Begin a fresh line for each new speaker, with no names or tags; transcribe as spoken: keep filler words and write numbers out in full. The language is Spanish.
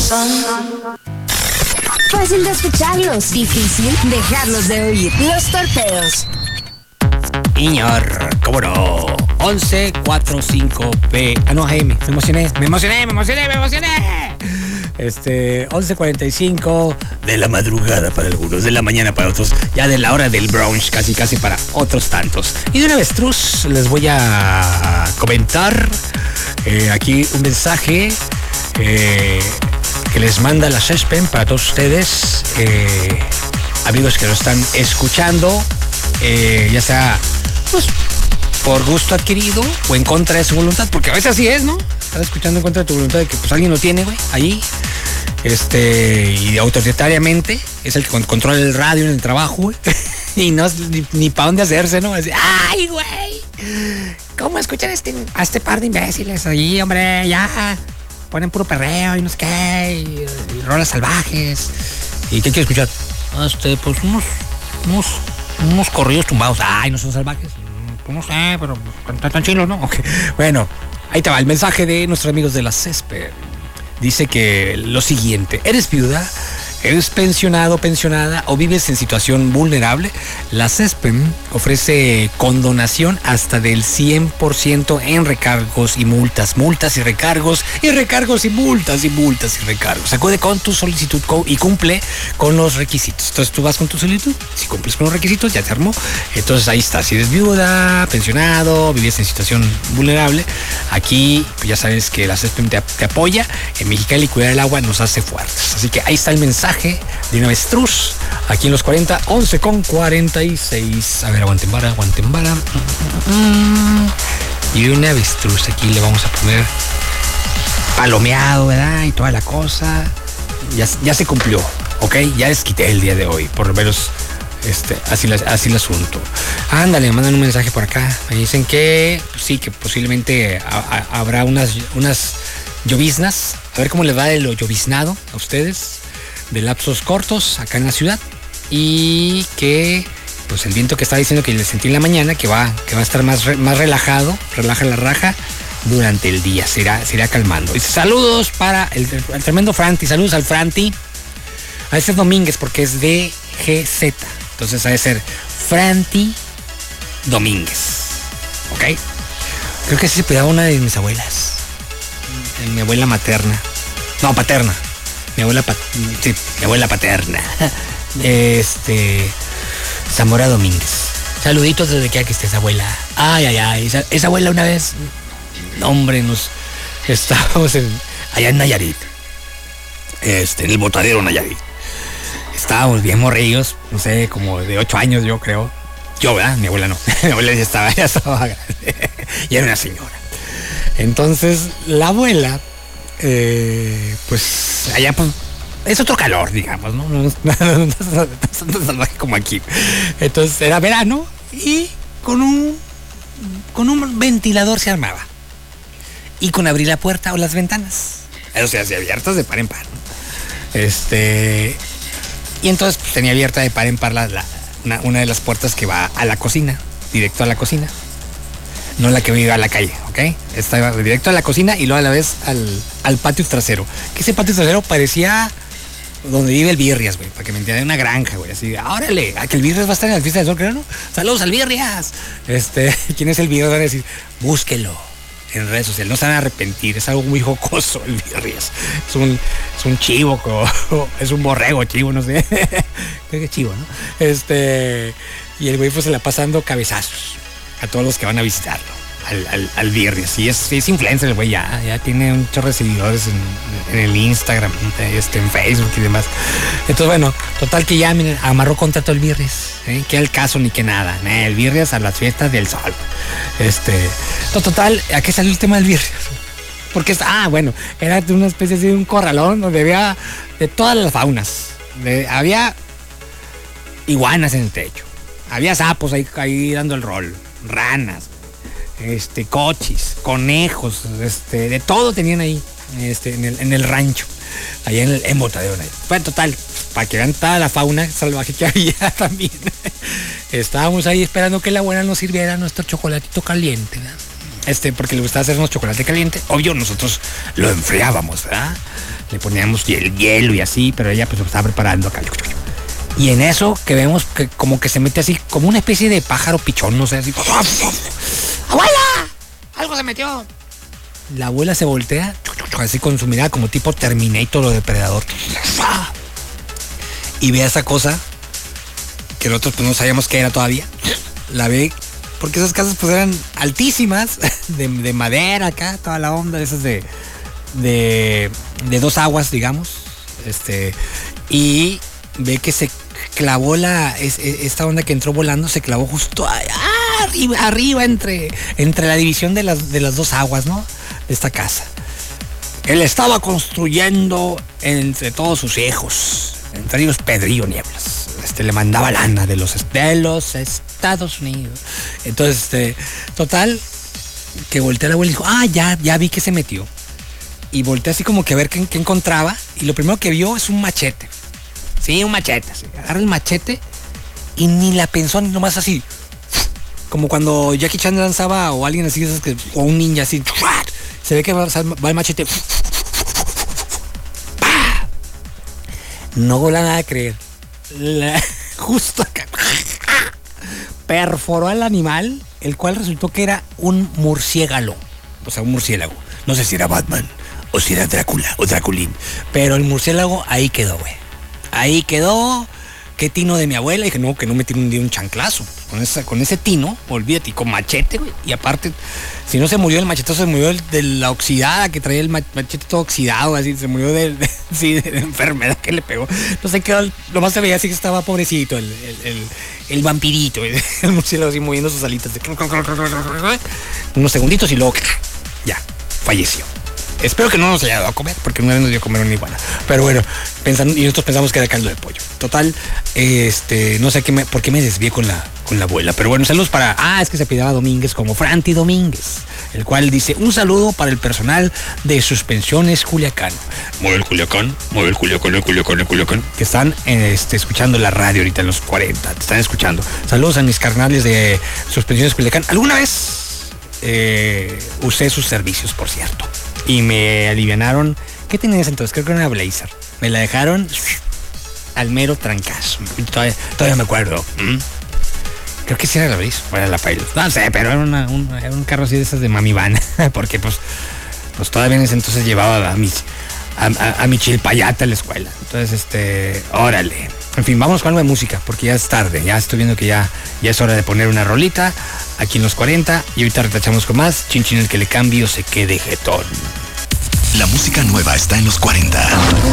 Fácil de escucharlos, difícil dejarlos de oír. Los Torpedos.
Iñor, ¿cómo no? once cuarenta y cinco P. Ah, no, A M. Me emocioné, me emocioné, me emocioné, me emocioné. Este, once cuarenta y cinco de la madrugada para algunos, de la mañana para otros, ya de la hora del brunch, casi casi para otros tantos. Y de una vez, trus, les voy a comentar eh, aquí un mensaje eh, que les manda la CESPEN para todos ustedes, eh, amigos que lo están escuchando, eh, ya sea pues por gusto adquirido o en contra de su voluntad, porque a veces así es, ¿no? Estás escuchando en contra de tu voluntad de que pues alguien lo tiene, güey, ahí, este, y autoritariamente es el que controla el radio en el trabajo, güey, y no ni, ni para dónde hacerse, ¿no? Así, ay, güey, ¿cómo escuchan este, a este par de imbéciles ahí, hombre? Ya ponen puro perreo y no sé qué, y, y rolas salvajes. ¿Y qué quieres escuchar? Este, pues unos, unos, unos corridos tumbados. Ay, no son salvajes. Pues no sé, pero están tan chilos, ¿no? Okay. Bueno, ahí te va el mensaje de nuestros amigos de la CESPEN. Dice que lo siguiente: ¿eres viuda? ¿Eres pensionado, pensionada o vives en situación vulnerable? La CESPEN ofrece condonación hasta del cien por ciento en recargos y multas, multas y recargos, y recargos y multas y multas y recargos. Acude con tu solicitud y cumple con los requisitos. Entonces tú vas con tu solicitud, si cumples con los requisitos ya te armó. Entonces ahí está, si eres viuda, pensionado, vives en situación vulnerable, aquí pues ya sabes que la CESPEN te, te apoya. En Mexicali cuidar el agua nos hace fuertes. Así que ahí está el mensaje de una avestruz, aquí en los cuarenta, once con cuarenta y seis. A ver, aguanten vara, aguanten vara. Y una avestruz, aquí le vamos a poner palomeado, ¿verdad? Y toda la cosa. Ya, ya se cumplió, ¿ok? Ya les quité el día de hoy, por lo menos este, así, la, así el asunto. Ándale, me mandan un mensaje por acá. Me dicen que pues, sí, que posiblemente a, a, habrá unas, unas lloviznas. A ver cómo les va el lloviznado a ustedes, de lapsos cortos acá en la ciudad, y que pues el viento que estaba diciendo que le sentí en la mañana que va, que va a estar más, re, más relajado, relaja la raja durante el día, se irá, se irá calmando. Y saludos para el, el tremendo Franti, saludos al Franti, a ese Domínguez porque es D G Z, entonces ha de ser Franti Domínguez, ¿ok? Creo que así se pegaba una de mis abuelas, mi abuela materna, no, paterna. Mi abuela, pat- sí, mi abuela paterna. Este, Zamora Domínguez. Saluditos desde que aquí estés, abuela. Ay, ay, ay. Esa, esa abuela una vez, hombre, nos estábamos en, allá en Nayarit. Este, en el Botadero Nayarit. Estábamos bien morrillos, no sé, como de ocho años yo creo. Yo, ¿verdad? Mi abuela no. Mi abuela ya estaba, ya estaba grande. Y era una señora. Entonces, la abuela, Eh, pues allá pues es otro calor, digamos, ¿no? No, no, no, no salvaje como aquí. Entonces era verano y con un con un ventilador se armaba. Y con abrir la puerta o las ventanas. O sea, se abiertas de par en par, ¿no? Este. Y entonces pues, tenía abierta de par en par la, la, una, una de las puertas que va a la cocina, directo a la cocina. No la que me iba a la calle, ¿ok? Estaba directo a la cocina y luego a la vez al, al patio trasero. Que ese patio trasero parecía donde vive el Birrias, güey, para que me entiendan, una granja, güey, así, órale, a que el Birrias va a estar en la fiesta del sol, creo, ¿no? Saludos al Birrias. Este, ¿quién es el Birrias? Van a decir, búsquelo en redes sociales, no se van a arrepentir, es algo muy jocoso el Birrias. Es un, es un chivo, co, es un borrego chivo, no sé. Creo que es chivo, ¿no? Este, y el güey pues se la pasa dando cabezazos a todos los que van a visitarlo, al, al, al Birrias. Y es, es influencer el güey, ya, ya tiene un chorro de seguidores en, en el Instagram, este, en Facebook y demás. Entonces, bueno, total que ya, miren, amarró contrato el Birrias, ¿eh? Que al caso ni que nada, ¿eh? El Birrias a las fiestas del sol. Este, no, total, ¿a qué salió el tema del Birrias? Porque, ah, bueno, era una especie de un corralón donde había de todas las faunas. De, había iguanas en el techo, había sapos ahí, ahí dando el rol, ranas, este, cochis, conejos, este, de todo tenían ahí, este, en el, en el rancho, allá en el en Botadero. Bueno, total, para que vean toda la fauna salvaje que había también. Estábamos ahí esperando que la abuela nos sirviera nuestro chocolatito caliente, ¿verdad? Este, porque le gustaba hacernos chocolate caliente. Obvio, nosotros lo enfriábamos, ¿verdad? le poníamos el hielo y así, pero ella pues lo estaba preparando acá. Y en eso que vemos que como que se mete así, como una especie de pájaro pichón, no sé, así. ¡Abuela! ¡Algo se metió! La abuela se voltea, así con su mirada como tipo Terminator o Depredador. Y ve a esa cosa, que nosotros pues no sabíamos qué era todavía. La ve, porque esas casas pues eran altísimas, de, de madera acá, toda la onda, esas de, de, de dos aguas, digamos. Este, y ve que se clavó la, es, esta onda que entró volando, se clavó justo allá, arriba, arriba entre, entre la división de las, de las dos aguas, ¿no? De esta casa. Él estaba construyendo entre todos sus hijos, entre ellos Pedrillo Nieblas. Este, le mandaba lana de los, de los Estados Unidos. Entonces, este, total, que voltea la abuela y dijo, ah, ya, ya vi que se metió. Y voltea así como que a ver qué, qué encontraba. Y lo primero que vio es un machete. Sí, un machete. Sí. Agarra el machete y ni la pensó, ni nomás así. Como cuando Jackie Chan lanzaba o alguien así, o un ninja así. Se ve que va, va el machete. No voy a nada a creer. La, justo acá. Perforó al animal, el cual resultó que era un murciélago. O sea, un murciélago. No sé si era Batman o si era Drácula o Draculín. Pero el murciélago ahí quedó, güey. Ahí quedó. Qué tino de mi abuela. Y dije, no, que no me tire un día un chanclazo. Con, esa, con ese tino, olvídate, con machete, güey. Y aparte, si no se murió el machetazo, se murió el, de la oxidada, que traía el machete todo oxidado, así, se murió de, de, sí, de la enfermedad que le pegó. No sé qué, lo más se veía así que estaba pobrecito, el, el, el, el vampirito, el, el murciélago así moviendo sus alitas. De, unos segunditos y luego, ya, falleció. Espero que no nos haya dado a comer, porque una vez nos dio a comer una iguana. Pero bueno, pensando, y nosotros pensamos que era caldo de pollo. Total, este, no sé qué me, por qué me desvié con la, con la abuela. Pero bueno, saludos para, ah, es que se pidaba Domínguez como Franti Domínguez, el cual dice, un saludo para el personal de Suspensiones Culiacán. Mueve el Culiacán, mueve el Culiacán, el Culiacán, el Culiacán. Que están este, escuchando la radio ahorita en los cuarenta, te están escuchando. Saludos a mis carnales de Suspensiones Culiacán. ¿Alguna vez eh, usé sus servicios, por cierto? Y me alivianaron. ¿Qué tenías entonces? Creo que era una Blazer. Me la dejaron al mero trancazo. Todavía, todavía me acuerdo. ¿Mm? Creo que sí era la Blazer. O era la Pilot. No sé, pero era, una, un, era un carro así de esas de Mami Van. Porque pues, pues todavía en ese entonces llevaba a mi, a, a, a mi chilpayata a la escuela. Entonces, este, órale. En fin, vamos con algo de música, porque ya es tarde. Ya estoy viendo que ya, ya es hora de poner una rolita aquí en los cuarenta. Y ahorita retachamos con más. Chin chin el que le cambio se quede jetón.
La música nueva está en los cuarenta.